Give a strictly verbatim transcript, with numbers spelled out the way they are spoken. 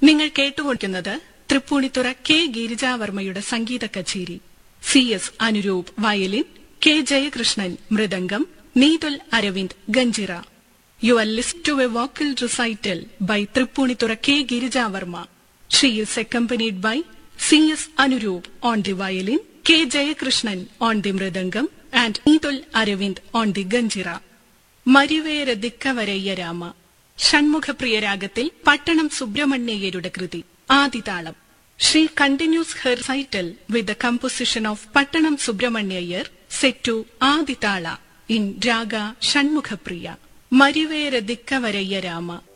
നിങ്ങൾ കേട്ടുകൊണ്ടിരിക്കുന്നത് തൃപ്പൂണിത്തുറ കെ ഗിരിജാവർമ്മയുടെ സംഗീത കച്ചേരി. C S Anuroop violin, K Jayakrishnan mridangam, Neethul Aravind ganjira. You are listening to a vocal recital by Trippunithura K. Girijavarma. She is accompanied by C S Anuroop on the violin, K. Jayakrishnan on the mridangam, and Neethul Aravind on the ganjira. Marivera Dikkavarayya Rama. Shanmukhapriya രാഗത്തിൽ പട്ടണം സുബ്രഹ്മണ്യയ്യരുടെ കൃതി ആദിതാളം. She continues her recital with the composition of Pattanam Subramanyayar set to Aditala in Raga Shanmukhapriya. Marivera Dikkavarayya Rama.